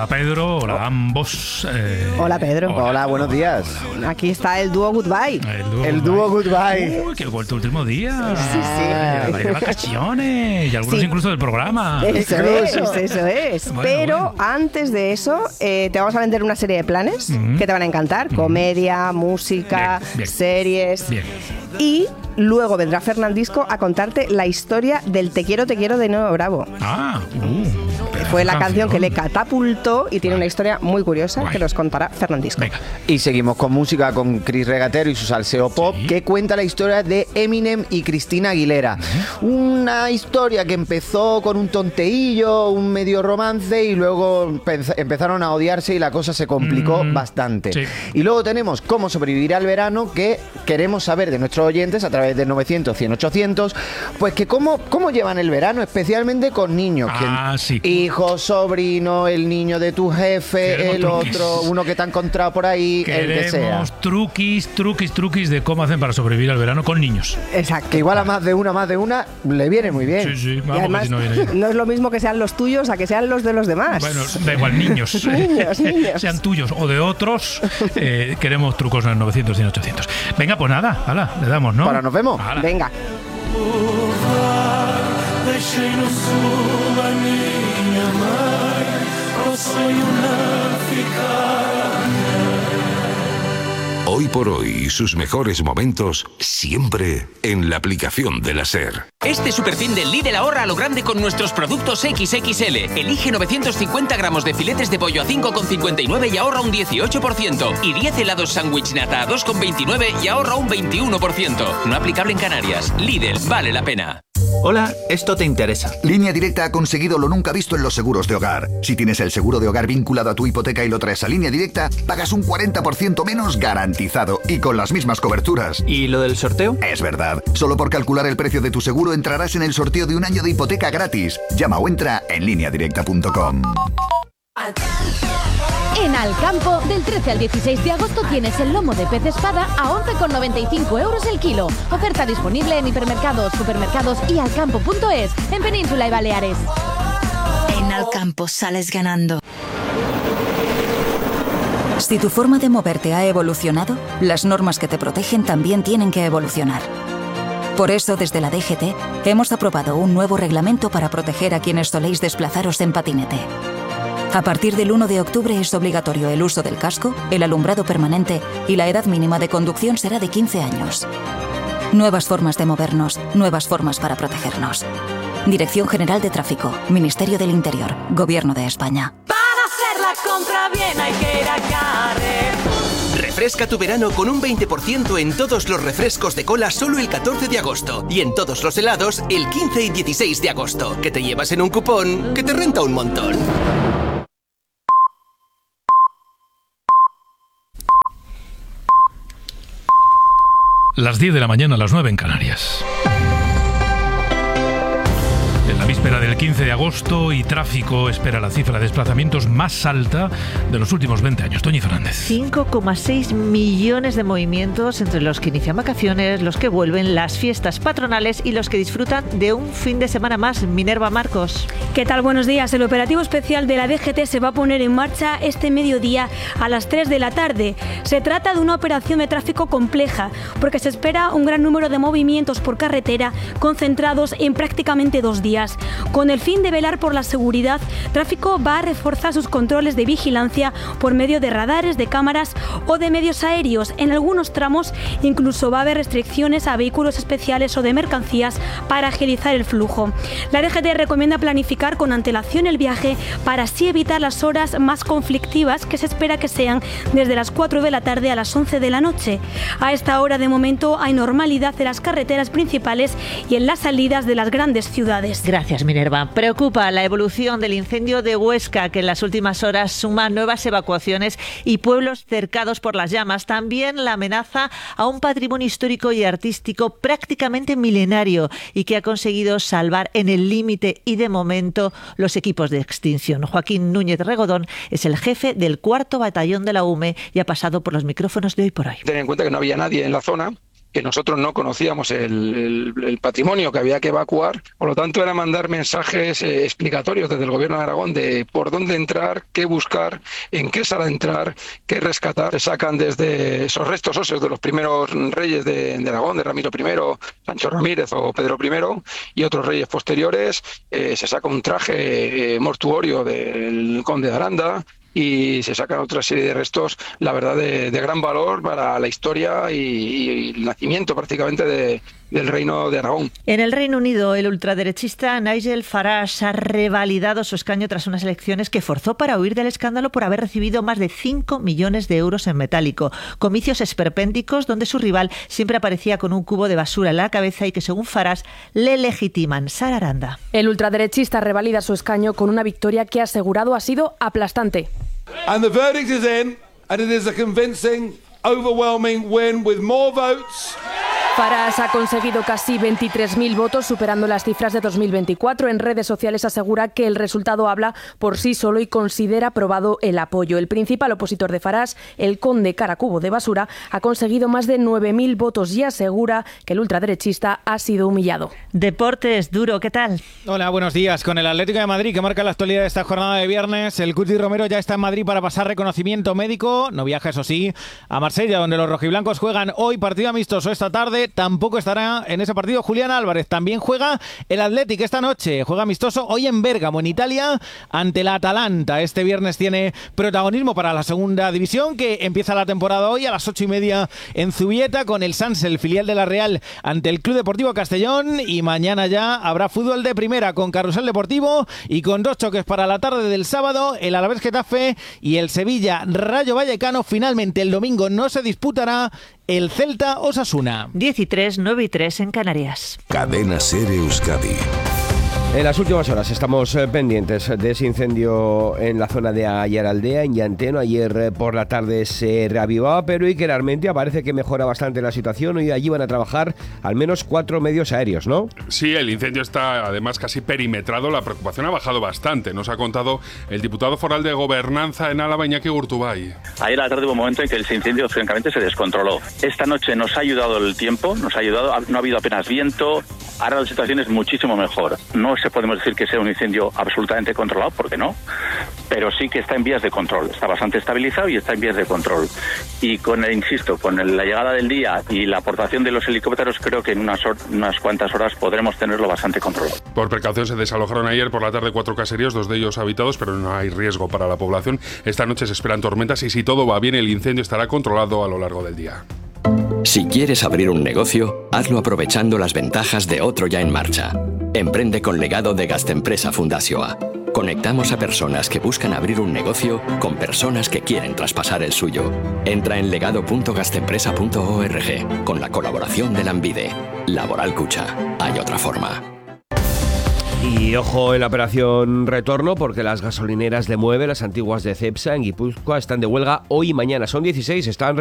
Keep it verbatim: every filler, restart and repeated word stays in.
Hola Pedro, hola a ambos. Eh, hola Pedro. Hola, hola, buenos días. Hola. Aquí está el dúo Goodbye. El dúo El Goodbye. dúo Goodbye. Uy, que vuelto último día. Sí, sí. De vacaciones y algunos Sí. incluso del programa. Eso es, eso es. Bueno, Pero bueno. antes de eso, eh, te vamos a vender una serie de planes Mm. que te van a encantar. Comedia, música, Bien, bien. series. Bien. Y luego vendrá Fernandisco a contarte la historia del Te quiero, te quiero de Nuevo Bravo. Ah, uh, Fue la canción que le catapultó y tiene una historia muy curiosa Guay. que nos contará Fernandisco. Venga. Y seguimos con música con Chris Regatero y su salseo pop, Sí. que cuenta la historia de Eminem y Cristina Aguilera. Una historia que empezó con un tonteillo, un medio romance, y luego empe- empezaron a odiarse y la cosa se complicó Mm, bastante. sí. Y luego tenemos Cómo sobrevivir al verano, que queremos saber de nuestros oyentes a través de novecientos, cien, ochocientos, pues que cómo, cómo llevan el verano, especialmente con niños. Ah, que sí. Hijo, sobrino, el niño de tu jefe, Queremos el truquis. otro, uno que te ha encontrado por ahí, el que sea. Queremos truquis, truquis, truquis de cómo hacen para sobrevivir al verano con niños. Exacto. Que igual a más de una, más de una, le viene muy bien. Sí, sí, Y vamos, que además, si no viene bien. no es lo mismo que sean los tuyos a que sean los de los demás. Bueno, da igual, niños. Niños, niños. Sean tuyos o de otros, eh, queremos trucos en el novecientos, cien, ochocientos. Venga, pues nada, hala, le damos, ¿no? Para nos vemos. Hala. Venga. Deixei no sul a minha mãe, pro sonho não ficar. Hoy por hoy, sus mejores momentos siempre en la aplicación de la SER. Este superfin del Lidl ahorra a lo grande con nuestros productos equis equis ele. Elige novecientos cincuenta gramos de filetes de pollo a cinco con cincuenta y nueve y ahorra un dieciocho por ciento. Y diez helados sándwich nata a dos con veintinueve y ahorra un veintiuno por ciento. No aplicable en Canarias. Lidl, vale la pena. Hola, esto te interesa. Línea Directa ha conseguido lo nunca visto en los seguros de hogar. Si tienes el seguro de hogar vinculado a tu hipoteca y lo traes a Línea Directa, pagas un cuarenta por ciento menos garantizado y con las mismas coberturas. ¿Y lo del sorteo? Es verdad. Solo por calcular el precio de tu seguro entrarás en el sorteo de un año de hipoteca gratis. Llama o entra en línea directa punto com. En Alcampo, del trece al dieciséis de agosto tienes el lomo de pez espada a once con noventa y cinco euros el kilo. Oferta disponible en hipermercados, supermercados y alcampo punto es en Península y Baleares. En Alcampo sales ganando. Si tu forma de moverte ha evolucionado, las normas que te protegen también tienen que evolucionar. Por eso, desde la D G T, hemos aprobado un nuevo reglamento para proteger a quienes soléis desplazaros en patinete. A partir del uno de octubre es obligatorio el uso del casco, el alumbrado permanente y la edad mínima de conducción será de quince años. Nuevas formas de movernos, nuevas formas para protegernos. Dirección General de Tráfico, Ministerio del Interior, Gobierno de España. Para hacer la compra bien hay que ir a Carrefour. Refresca tu verano con un veinte por ciento en todos los refrescos de cola solo el catorce de agosto. Y en todos los helados el quince y dieciséis de agosto. Que te llevas en un cupón que te renta un montón. Las diez de la mañana, las nueve en Canarias. En la víspera del quince de agosto y tráfico espera la cifra de desplazamientos más alta de los últimos veinte años. Toñi Fernández. cinco coma seis millones de movimientos entre los que inician vacaciones, los que vuelven, las fiestas patronales y los que disfrutan de un fin de semana más. Minerva Marcos. ¿Qué tal? Buenos días. El operativo especial de la D G T se va a poner en marcha este mediodía a las tres de la tarde. Se trata de una operación de tráfico compleja porque se espera un gran número de movimientos por carretera concentrados en prácticamente dos días. Con el fin de velar por la seguridad, Tráfico va a reforzar sus controles de vigilancia por medio de radares, de cámaras o de medios aéreos. En algunos tramos incluso va a haber restricciones a vehículos especiales o de mercancías para agilizar el flujo. La D G T recomienda planificar con antelación el viaje para así evitar las horas más conflictivas que se espera que sean desde las cuatro de la tarde a las once de la noche. A esta hora de momento hay normalidad en las carreteras principales y en las salidas de las grandes ciudades. Gracias, Minerva. Preocupa la evolución del incendio de Huesca, que en las últimas horas suma nuevas evacuaciones y pueblos cercados por las llamas. También la amenaza a un patrimonio histórico y artístico prácticamente milenario y que ha conseguido salvar en el límite y de momento los equipos de extinción. Joaquín Núñez Regodón es el jefe del cuarto batallón de la U M E y ha pasado por los micrófonos de Hoy por Hoy. Ten en cuenta que no había nadie en la zona que nosotros no conocíamos el, el, el patrimonio que había que evacuar, por lo tanto era mandar mensajes eh, explicatorios desde el Gobierno de Aragón de por dónde entrar, qué buscar, en qué sala entrar, qué rescatar. Se sacan desde esos restos óseos de los primeros reyes de, de Aragón, de Ramiro primero, Sancho Ramírez o Pedro primero y otros reyes posteriores, eh, se saca un traje eh, mortuorio del conde de Aranda, y se sacan otra serie de restos, la verdad, de, de gran valor para la historia y, y el nacimiento prácticamente de, del Reino de Aragón. En el Reino Unido, el ultraderechista Nigel Farage ha revalidado su escaño tras unas elecciones que forzó para huir del escándalo por haber recibido más de cinco millones de euros en metálico. Comicios esperpénticos donde su rival siempre aparecía con un cubo de basura en la cabeza y que, según Farage, le legitiman. Sara Aranda. El ultraderechista revalida su escaño con una victoria que ha asegurado ha sido aplastante. And the verdict is in, and it is a convincing, overwhelming win with more votes. Farage ha conseguido casi veintitrés mil votos, superando las cifras de dos mil veinticuatro. En redes sociales asegura que el resultado habla por sí solo y considera aprobado el apoyo. El principal opositor de Farage, el conde Caracubo de Basura, ha conseguido más de nueve mil votos y asegura que el ultraderechista ha sido humillado. Deportes, Duro, ¿qué tal? Hola, buenos días. Con el Atlético de Madrid, que marca la actualidad de esta jornada de viernes, el Cuti Romero ya está en Madrid para pasar reconocimiento médico. No viaja, eso sí, a Marsella, donde los rojiblancos juegan hoy partido amistoso esta tarde. Tampoco estará en ese partido Julián Álvarez. También juega el Athletic esta noche. Juega amistoso hoy en Bérgamo, en Italia, ante la Atalanta. Este viernes tiene protagonismo para la segunda división, que empieza la temporada hoy a las ocho y media en Zubieta, con el Sanse, el filial de la Real, ante el Club Deportivo Castellón. Y mañana ya habrá fútbol de primera con Carrusel Deportivo y con dos choques para la tarde del sábado, el Alavés Getafe y el Sevilla Rayo Vallecano. Finalmente el domingo no se disputará el Celta Osasuna. diez y tres, nueve y tres en Canarias. Cadena SER Euskadi. En las últimas horas estamos pendientes de ese incendio en la zona de Ayaraldea, en Llanteno. Ayer por la tarde se reavivaba, pero Iker Armentia parece que mejora bastante la situación. Hoy allí van a trabajar al menos cuatro medios aéreos, ¿no? Sí, el incendio está además casi perimetrado. La preocupación ha bajado bastante. Nos ha contado el diputado foral de Gobernanza en Álava, Iñaki Urtubay. Ayer a la tarde hubo un momento en que ese incendio francamente se descontroló. Esta noche nos ha ayudado el tiempo, nos ha ayudado, no ha habido apenas viento. Ahora la situación es muchísimo mejor. No se podemos decir que sea un incendio absolutamente controlado, porque no, pero sí que está en vías de control, está bastante estabilizado y está en vías de control. Y con, insisto, con la llegada del día y la aportación de los helicópteros, creo que en unas, or- unas cuantas horas podremos tenerlo bastante controlado. Por precaución se desalojaron ayer por la tarde cuatro caseríos, dos de ellos habitados, pero no hay riesgo para la población. Esta noche se esperan tormentas y si todo va bien, el incendio estará controlado a lo largo del día. Si quieres abrir un negocio, hazlo aprovechando las ventajas de otro ya en marcha. Emprende con Legado de Gastempresa Fundazioa. Conectamos a personas que buscan abrir un negocio con personas que quieren traspasar el suyo. Entra en legado punto gastempresa punto org con la colaboración de Lanbide. Laboral Cucha. Hay otra forma. Y ojo en la operación retorno, porque las gasolineras de Mueve, las antiguas de Cepsa en Guipúzcoa, están de huelga hoy y mañana. Son dieciséis, están